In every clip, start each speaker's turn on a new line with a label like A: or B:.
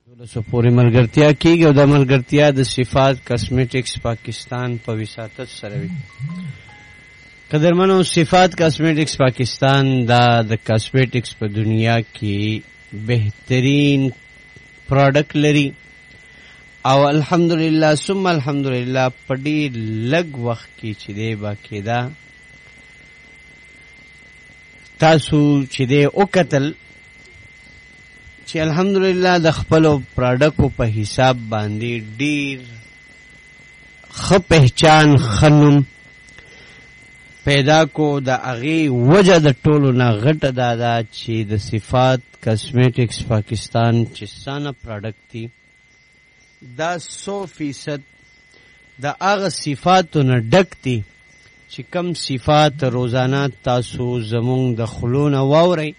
A: سو پوری ملګرتیا کیږي او د ملګرتیا د صفات کاسمیټکس پاکستان په وساتت سره وي. قدرمنو، صفات کاسمیټکس پاکستان دا د کاسمیټکس په دنیا کې بهترین پروډکټ لري او الحمدلله ثم الحمدلله په ډېر لږ وخت کې چې دی باقاعده تاسو چې دی وکتل چې الحمدلله د خپل پروډکټو په حساب باندې ډیر ښه پہچان خنم پیدا کو د هغې وجه د ټولو نه غټه دا ده چې د صفات کاسمیټکس پاکستان چې څانه پروډکټ دي دا 100% د هغه صفاتو نه ډک دي چې کم صفات روزانه تاسو زمونږ د خولو نه واورئ،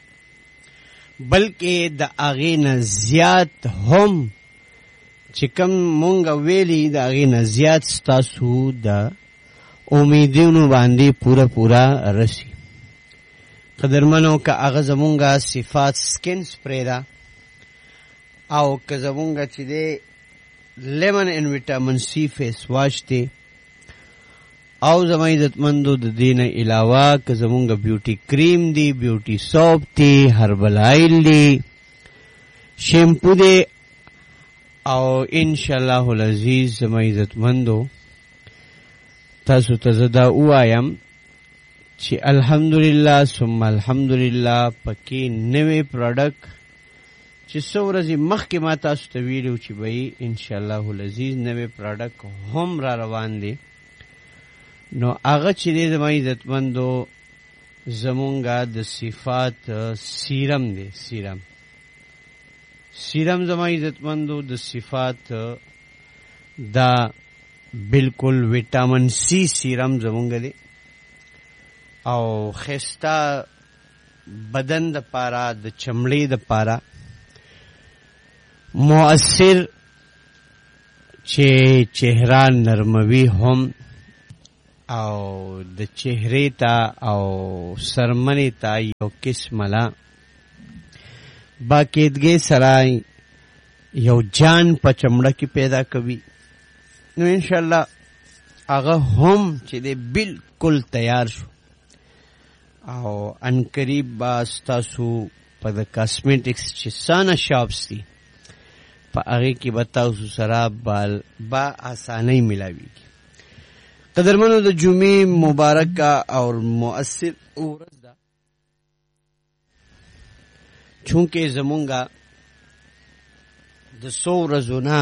A: بلکې د هغې نه زیات هم چې کم مونږ ویلي د هغې نه زیات ستاسو د امیدونو باندې پوره رسی. قدرمنو، که هغه زمونږه صفات سکن سپری ده او که زمونږه چې دی لیمن ان ویټامین سی فیس واش دی او زما عزتمندو د دې نه علاوه که زمونږ بیوټي کریم دی، بیوټي سوپ دی، هربل آئل دی، شیمپو دی او انشاءالله العزیز زما عزتمندو تاسو ته زه دا ووایم چې الحمدلله ثم الحمدلله پکې نوی پروډکټ چې څو ورځې مخکې ما تاسو ته ویلو چې به انشاءالله العزیز نوی پروډکټ هم را روان دی، نو هغه چې دی زما عزتمندو زمونږه د صفات سیرم دی. سیرم زما عزتمندو د صفات دا بالکل ویټامین سی سیرم زمونږ دی او خسته بدن د پاره د چمړې د پاره مؤثر چې چهره نرموي هم او د چهره ته او سرمنې ته یو قسمه لا باقاعدګۍ سره یو جان په چمړه کې پیدا کوي. نو انشاءالله هغه هم چې دی بالکل تیار شو او انقریب به ستاسو په د کاسمیټکس چې څانه شاپس دي په هغې کې به تاسو سره با آسانۍ ملاویږي. قدرمنو، د جمعې مبارکه او مؤثر ورځ ده، چونکې زمونږه د څو ورځو نه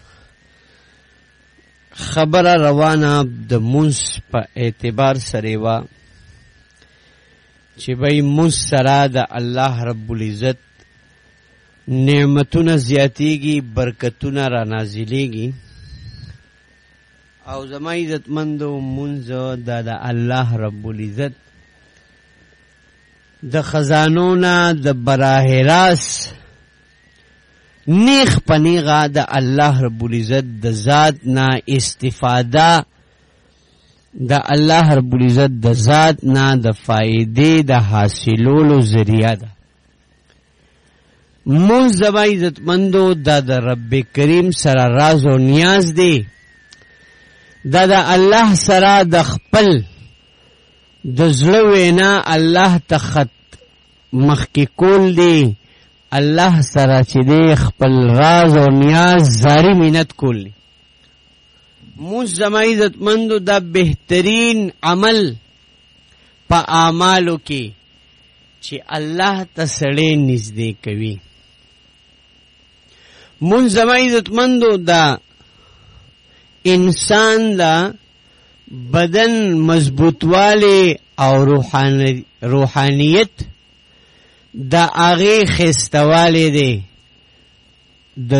A: خبره روانه د مونځ په اعتبار سره وه چې بی مونځ سره د الله رب العزت نعمتونه زیاتیږي، برکتونه را نازلیږي او زما عزتمندو مونځ دا د الله رب العزت د خزانو نه د براه راست نیغ پنیغه د الله رب العزت د ذات نه استفاده د الله رب العزت د ذات نه د فائدې د حاصلولو ذریعہ ده. مونږ زما عزتمندو دا د رب کریم سره راز او نیاز دی، دا د الله سره د خپل د زړه وینا الله ته خط مخکې کول دی، الله سره چې دی خپل راز او نیاز زاری منت کول دی. مونږ زما عزتمندو دا بهترین عمل په اعمالو کې چې الله ته سړی نږدې کوي. مونږ زما عزتمندو دا انسان دا بدن مضبوطوالی او روحانیت دا هغې خستوالی دی، د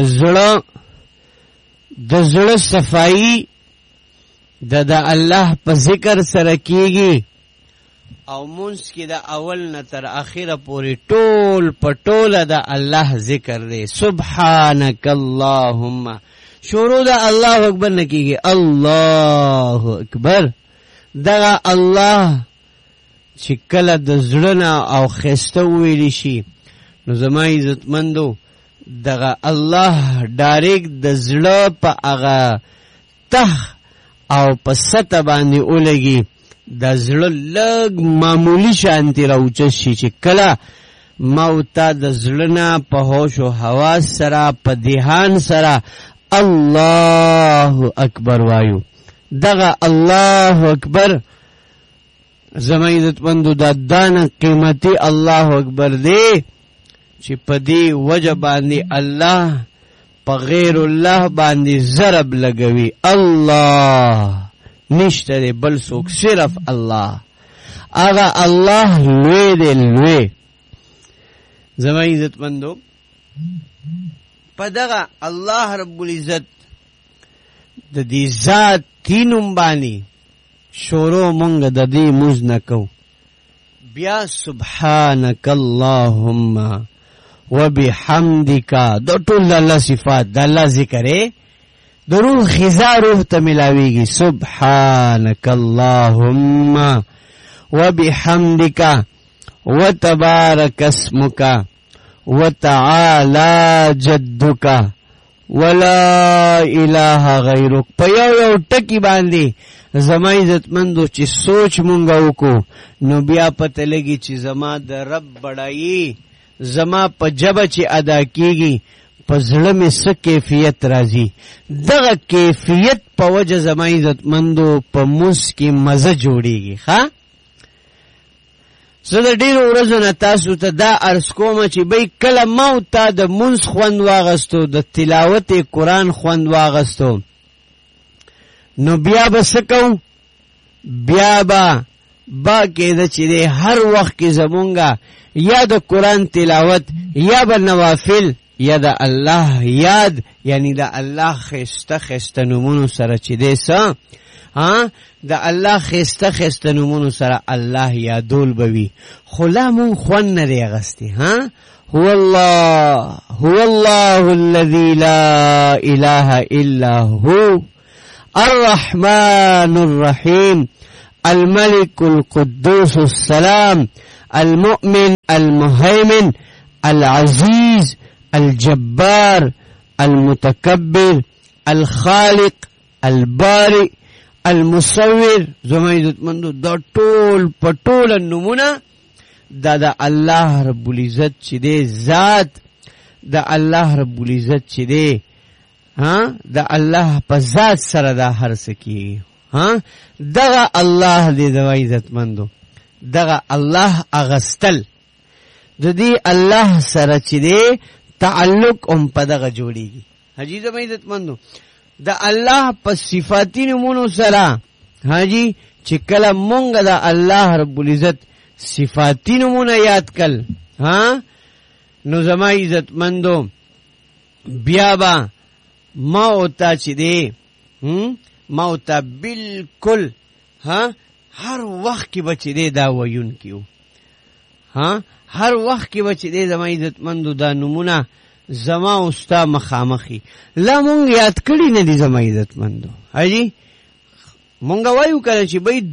A: زړه صفائی د الله په ذکر سره کیږي او مونږ کې د اول نه تر اخره پورې ټول په ټوله د الله ذکر دی. سبحانک اللهم شروع دا الله اکبر نه کیږي، الله اکبر دغه الله چې کله د زړه نه او خسته ویلی شي نو زما عزتمندو دغه الله ډایرک د زړه په هغه ته او په سطح باندې ولګي د زړه لږ معمولی شانتی راوچت شي چې کله موتا د زړه نه په هوش او حواس سره په ذهن سره الله اکبر وایو. دغه الله اکبر زما عزت مندو دا دانه قیمتي الله اکبر دی چې په دې وجه باندې الله په غیر الله باندې ضرب لګوي. الله نشته دی بل څوک صرف الله. هغه الله لوی دی لوی. زما عزت مندو په دغه الله رب العزت د دې ذات تینم باندې شروع مونږ د دې موز نه کو. بیا سبحانك اللهم وبحمدك د ټول الله صفات د الله ذکر د روح خزا روح ته ملاویږي. سبحانك اللهم وبحمدك وتبارك اسمك وتعالى جدك ولا اله غیرک. په یو ټکی باندې زما عزت مندو چې سوچ مونږ وکړو نو بیا پته لګي چې زما د رب بڑایی زما په جبه چې ادا کیږي په زړه مې څه کیفیت راځي. دغه کیفیت په وجه زما عزت مندو په موس کې مزه جوړیږي. ښا زه د ډېرو ورځو نه تاسو ته دا عرض کوم چې بی کله ما تا د منځ خوند واغستو د تلاوت قرآن خوند واغستو نو بیا به څه کوو؟ بیا به با کېده چې دی هر وخت کې زمونږه یا د قرآن تلاوت یا به نوافل یا د الله یاد یعنی د الله خسته خسته نومونو سره چې دی څه د الله خسته خسته نومونو سره الله یادول بوي. خو لا مون خوند نه دی اغستی. هو الله الذي لا اله الا هو الرحمن الرحيم الملك القدوس السلام المؤمن المهيمن العزيز الجبار المتكبر الخالق البارئ المصور. زما عزت مندو دا ټول پټول نمونه دا د الله رب العزت چې دی ذات د الله رب العزت چې دی د الله په ذات سره دا هر څه کیږي. دغه الله دی زما عزت مندو دغه الله اغستل د دې الله سره چې دی تعلق په دغه جوړیږي. حاجی زما عزت مندو د الله په صفاتی نمونو سره حاجی چې کله مونږ د الله رب العزت صفاتی نمونه یاد کل نو زما عزت مندو بیا با ما اوتا چې دی ما اوتا بالکل هر وخت کې بچ دی دا ویون کیو هر وخت کې بچ دی زما عزت مندو دا نمونه زما اوستا مخامخی لا مونږ یاد کړی نه دي زما عزت مندو. حاجی مونږ وایو کله چې بھئی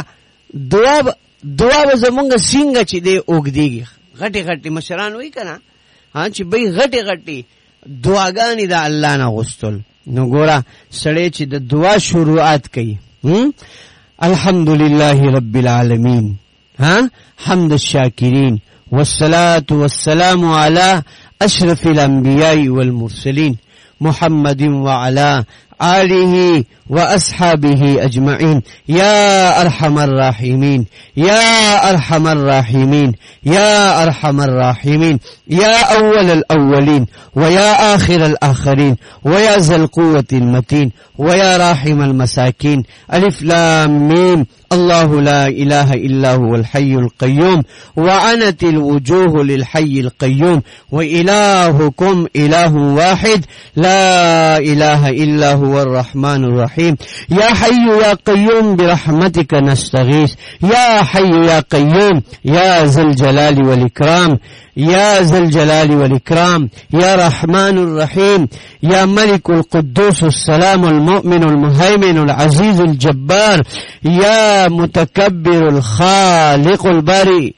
A: دعا به زمونږ څنګه چې دی اوږدیږي غټي غټي مشران وایي کنه چې بھئی غټي غټي دعاګانې د الله نه غوښتل نو ګوره سړی چې د دعا شروعات کوي الحمدلله رب العالمین حمد الشاکرین والصلاة والسلام على أشرف الأنبياء والمرسلين محمد وعلى آله وأصحابه أجمعين. يا أرحم الراحمين يا أرحم الراحمين يا أرحم الراحمين يا أول الأولين ويا آخر الآخرين ويا ذا القوة المتين ويا راحم المساكين. ألف لام ميم. الله لا إله إلا هو الحي القيوم وعنت الوجوه للحي القيوم وإلهكم إله واحد لا إله إلا هو الرحمن الرحيم. يا حي يا قيوم برحمتك نستغيث يا حي يا قيوم يا ذا الجلال والإكرام يا ذا الجلال والإكرام يا رحمن الرحيم يا ملك القدوس السلام المؤمن المهيمن العزيز الجبار يا متكبر الخالق البارئ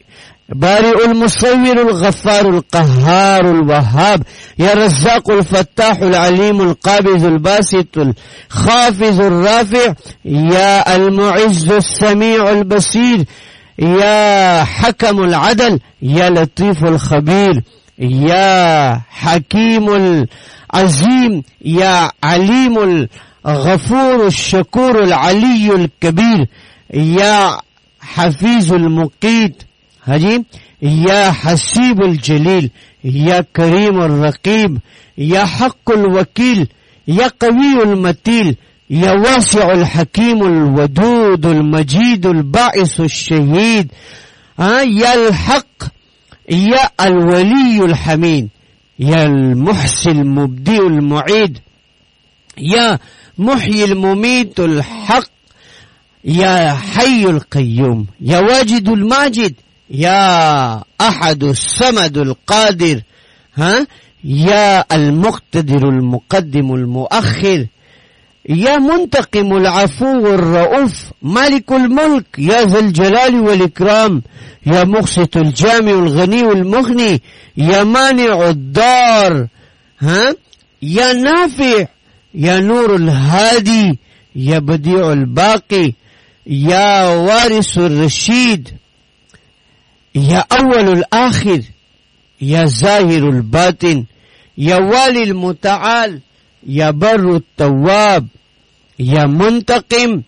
A: بارئ المصور الغفار القهار الوهاب يا رزاق الفتاح العليم القابض الباسط الخافض الرافع يا المعز السميع البصير يا حكم العدل يا لطيف الخبير يا حكيم العظيم يا عليم الغفور الشكور العلي الكبير يا حفيظ المقيت هجي يا حسيب الجليل يا كريم الرقيب يا حق الوكيل يا قوي المتيل يا واسع الحكيم الودود المجيد الباعث الشهيد يا الحق يا الولي الحميد يا المحسن المبدئ المعيد يا محيي المميت الحق يا حي القيوم يا واجد الماجد يا أحد الصمد القادر يا المقتدر المقدم المؤخر يا منتقم العفو الرؤوف مالك الملك يا ذا الجلال والإكرام يا مقسط الجامع الغني المغني يا مانع الضار يا نافع يا نور الهادي يا بديع الباقي يا وارث الرشيد يا أول الآخر يا زاهر الباطن يا والي المتعال يا بر التواب يا منتقم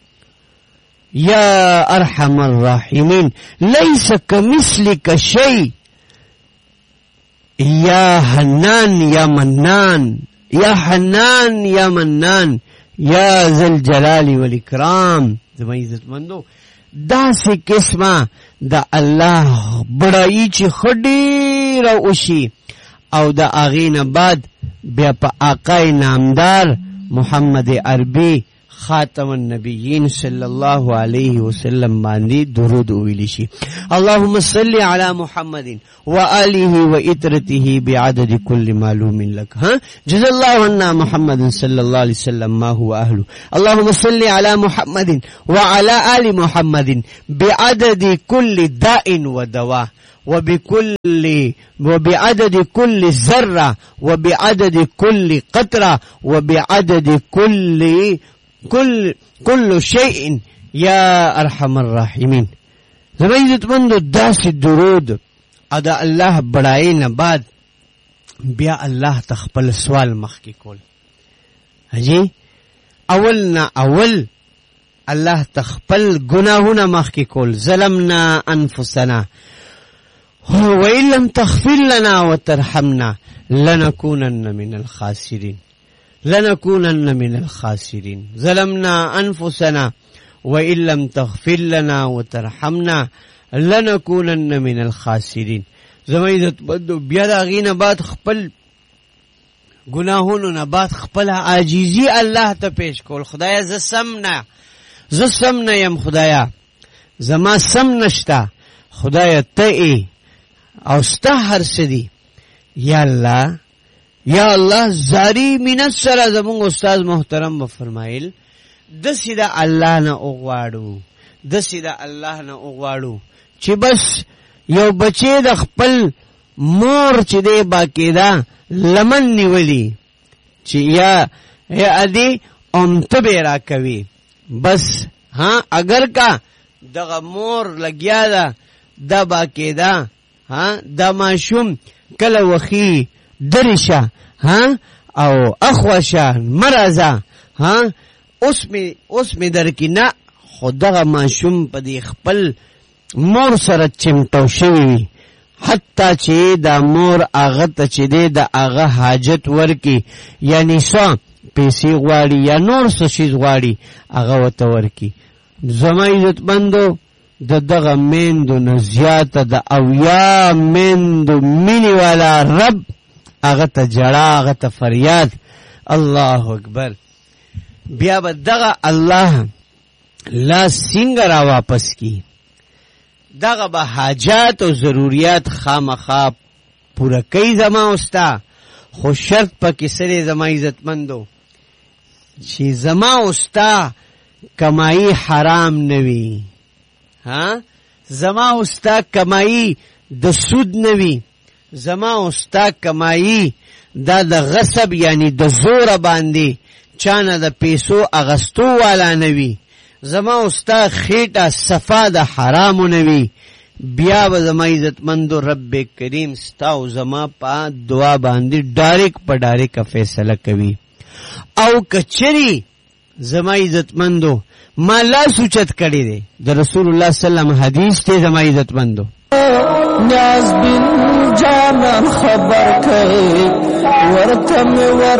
A: يا أرحم الراحمين ليس كمثلك شيء يا حنان يا منان يا حنان يا منان يا ذا الجلال والإكرام زما عزت مندو دا سے قسمه دا الله بڑائی چی خډی را وشي او دا اغین بعد بیا په آقای نامدار محمد عربی خاتم النبیین صلی الله علیه وسلم باندې درود ویلی شي. اللهم صل علی محمد وآله وإطرته بعدد كل معلوم لك. جزا الله عنا محمد صلى الله عليه وسلم ما هو أهله. اللهم صل على محمد وعلى آل محمد بعدد كل داء ودواء وبعدد كل ذرة وبعدد كل قطرة وبعدد كل شيء يا أرحم الراحمين. زمانیت مندو داس درود ادا الله بڑائی بعد بیا الله تخپل سوال مخ کی کول. هجی اولنا اول الله تخپل گناهونه مخ کی کول. ظلمنا انفسنا وإن لم تغفر لنا وترحمنا لنكونن من الخاسرين. لنكونن من الخاسرين. ظلمنا أنفسنا وإن لم تغفر لنا وترحمنا لنكونن من الخاسرين. زمانیت بدو بیا دا غین بعد خپل گناهونو نه بعد خپل عاجزی الله ته پیش کول. خدایا ز سم نه یم، خدایا زما سم نشتا، خدایا ته او ستا هر سدی. یا الله زاری منت سره زمونږ استاد محترم و فرمایل دسی دا الله نه اوغواړو چې بس یو بچی د خپل مور چې دی باقیدا لمن نیولی چې یا ادی امتبه را کوي بس. اگر کا دغه مور لګیا دا د باقیدا دا ماشوم کله وخی درشه او اخوشه مرزه اوس می در کی نه خدغه ماشوم په دی خپل مور سره چمټو شوی حتی چې دا مور هغه ته چې دی د هغه حاجت ورکی یعنی څه پیسې غواړي یا نور څه شی غواړي هغه ورته ورکی. زما عزت بندو دغه میندو نه زیاته د اویا میندو مینی والا رب هغه ته جړه هغه ته فریاد. الله اکبر. بیا به دغه الله لا څنګه را واپس کی، دغه به حاجات او ضروریات خامخا پورا کوي زما استا. خو شرط پکې سره زما عزت مندو چې زما استا کمائی حرام نوی. زما استا کمائی د سود نوی، زما او ستا کمایی دا د غصب یعنی د زور باندې چانه د پیسو اغستو والا نوی، زما او ستا خیټه صفا د حرامو نوی، بیا به زما عزتمندو رب کریم ستا او زما په دعا باندې ډایرک په ډایرک فیصله کوي. او کچری زما عزتمندو ما لا سوچت کړی دی د رسول الله صلی الله علیه وسلم حدیث ته زما عزتمندو
B: نیاز بن جانان خبر کئی ورکم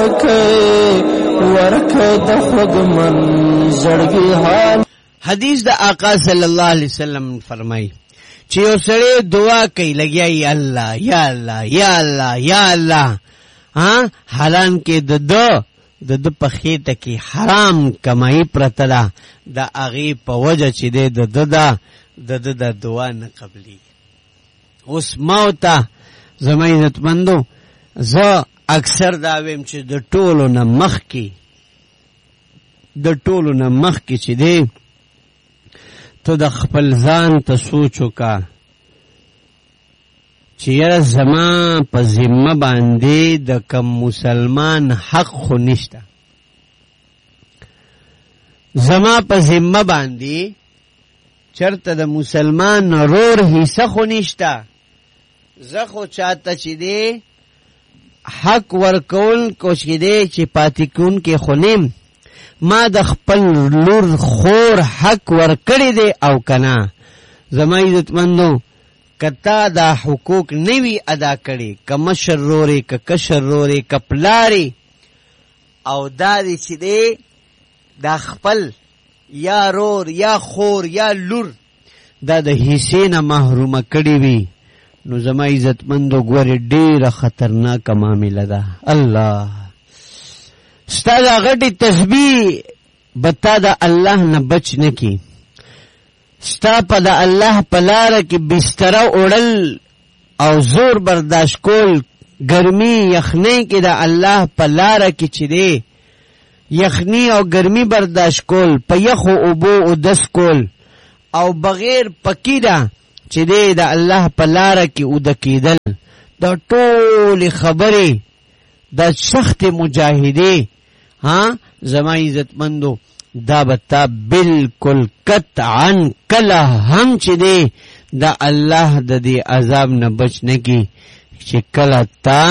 B: ورکے د خود من زړګي حال.
A: حدیث د آقا صلی الله علیه وسلم فرمای چې یو سړی دعا کوي لګیا یا الله یا الله یا الله یا الله، حالانکه د په خېټه کې حرام کمائی پرته ده، د هغې په وجه چې دی د دعا نه قبلي. اوس ما ته زما عزتمندو زه اکثر دا ویم چې د ټولو نه مخکې چې دی ته د خپل ځان ته سوچ وکړه چې یاره زما په ذمه باندې د کم مسلمان حق خو نشته، زما په ذمه باندې چرته د مسلمان رور حصہ خو نشته، زه خو چاته چې دی حق ورکول کوشش دی چې پاتې کون کې خو نیم، ما د خپل لور خور حق ورکړی دی او کنا. زما عزتمندو کتا دا حقوق نوی ادا کړي، که مشر رورې که کشر رورې که پلارې، او دا دی چې دی دا خپل یا رور یا خور یا لور دا د حصې نه محرومه کړي وي، نو زما عزتمندو ګورې ډېره خطرناکه معامله ده. الله ستا دا غټې تسبیح به تا د الله نه بچ نه کی، ستا په د الله په لاره کې بستره اوړل او زور برداشت کول، ګرمي یخنۍ کې د الله په لاره کې چې دی یخنی او ګرمي برداشت کول، په یخو اوبو اودس کول، او بغیر پکیده چې دی د الله په لاره کې اوده کېدل، دا ټولې خبرې دا سخت مجاهدې زما عزتمندو دا بتا بالکل قطعا کله هم چې دی دا الله د دې عذاب نه بچ نه کی چې کله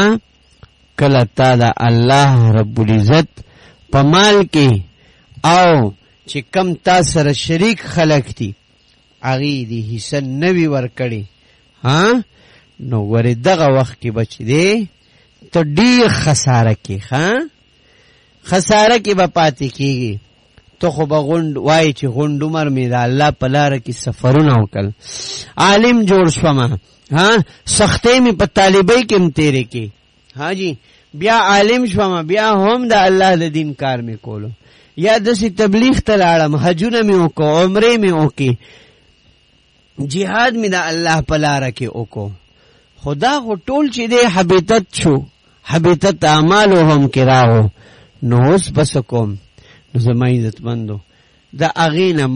A: تا دا الله رب العزت په مال کې او چې کم تا سره شریک خلق دي هغې دې حصه نوي ورکړي، نو ورې دغه وخت کې بچ دی ته ډېر خساره کې خساره کې به پاتې کېږي. تو خو به غونډ وایي چې غونډ عمر مې د الله په لاره کې سفرونه وکړل، عالم جوړ شوم، سختۍ مې په طالبۍ کې هم تېرې کې، جی بیا عالم شوم، بیا هم د الله د دین کار مې کولو، یا داسې تبلیغ ته لاړم، حجونه مې وکړو، عمرې مې وکړې، جهاد مې د الله په لاره کې وکړو، خدا خو ټول چې دی حبیطت شو، حبیطت اعمالو هم کې راغو. نو اوس بس کوم نو زما عزتمندو د هغې نه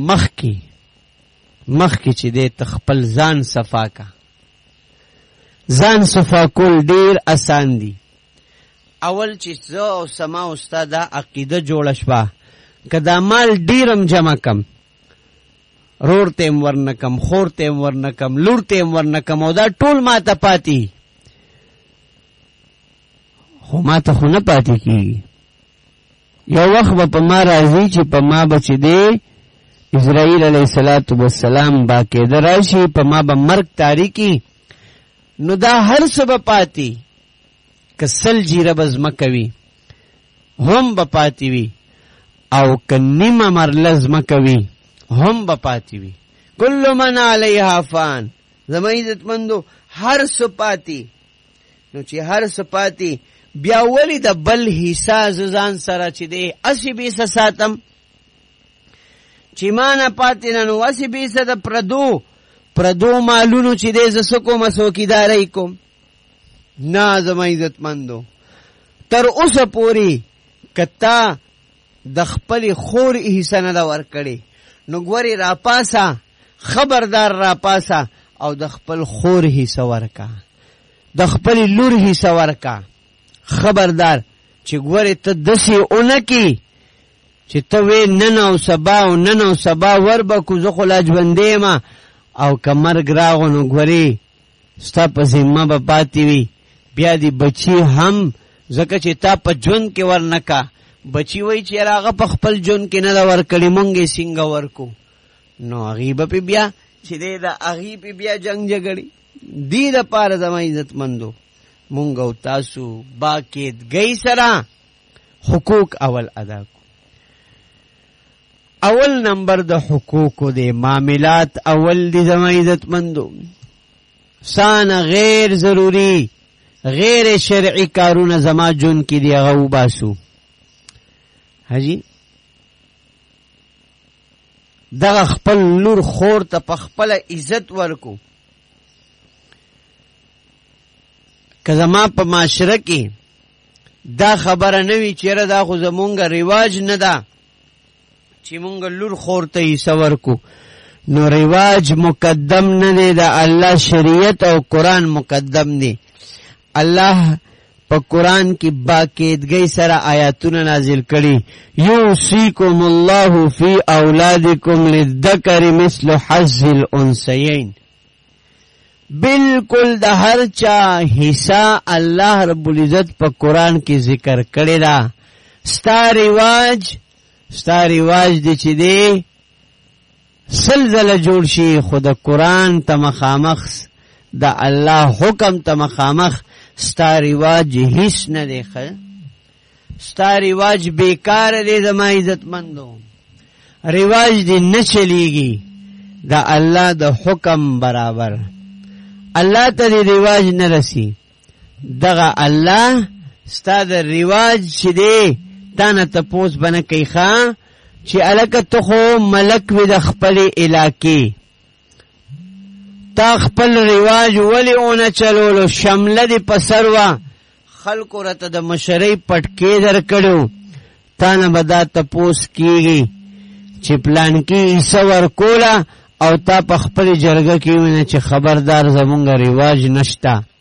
A: مخکې چې دی ته خپل ځان صفا کا. ځان صفا کول ډېر اسان دي. اول چې زه او سما او ستا دا عقیده جوړه شوه که دا مال ډېر هم جمع کم، رور ته هم ورنکم، خور ته هم ورنکم، لور ته هم ورنکم، او دا ټول ما ته پاتې، خو ما ته خو نه پاتې کېږي. یو وخت به په ما راځي چې په ما به چې دی اسرائیل علیه السلام باقاعده راشي، په ما به مرګ تاری کی، نو دا هر څه به پاتې، که سل جیره به ځمکه وي هم به پاتې وي، او که نیمه مرله ځمکه وي هم به پاتې وي. کل من علیها فان. زما عزتمندو هر څه پاتې، نو چې هر څه پاتې بیا ولی د بل حصہ ځان سره چې دی اسی بیسه ساتم، چې ما نه پاتې نه نو اسی بیسه د پردو مالونو چې دی زه څه کومه څوکیدارۍ کوم. نه زما عزتمندو تر اوسه پورې که تا د خپلې خور حصہ نه ده ورکړې، نو ګورې راپاسه، خبردار راپاسه، او د خپل خور حصہ ورکا، د خپل لور حصہ ورکا. خبردار چې ګوره ته دسې اونکی چې ته وې نن او سبا او نن او سبا وربکو زه خو لا ژوندی یم او که مرګ راغو نو ګورې ستا په ذمه به پاتې وي. بیا دې بچي هم ځکه چې تا په ژوند کې ورنکا، بچي وایي چې یاره هغه په خپل ژوند کې نه ده ورکړې مونږ یې څنګه ورکو، نو هغې به پې بیا چې دی د هغې پې بیا جنګ جګړې. دې دپاره زما عزتمندو مونږ او تاسو باقاعدګۍ سره حقوق اول ادا کو. اول نمبر د حقوقو د معاملات اول دی زما عزتمندو سان غیر ضروری غیر شرعی کارونه زما جون کی دی هغه وباسو. حاجی دغه خپل لور خور ته په خپل عزت ورکو. که زما په معاشره کې دا خبره نه وي چیرې دا خو زمونږ رواج نه ده چې مونږ لور خور ته حصه ورکو، نو رواج مقدم نه دی، د الله شریعت او قرآن مقدم دی. الله په قرآن کې باقاعدګۍ سره آیاتونه نازل کړي. یوصیکم الله فی اولادکم للذکر مثل حظ الانثیین. بالکل د هر چا حصہ الله رب العزت په قرآن کې ذکر کړی دا. ستا رواج دی چې دی سلزله جوړ شي، خو د قرآن ته مخامخ د الله حکم ته مخامخ ستا رواج هیڅ نه دی. ستا رواج بیکار دی زما عزتمندو، رواج دی نه چلیږي د الله د حکم برابر. الله ته دی رواج نه رسی، دغه الله ستا د رواج چې دی تا نه تپوس بنه کوي ښه چې الکه ته خو ملک وي د خپلې علاقې، تا خپل رواج ولې اونه چلولو؟ شمله دې په سر وه، خلکو راته د مشرۍ پټکې در کړو، تا نه به دا تپوس کېږي چې پلانکي حصه ورکوله او تا په خپلې جرګه کې وینه چې خبردار زمونږ رواج نشته.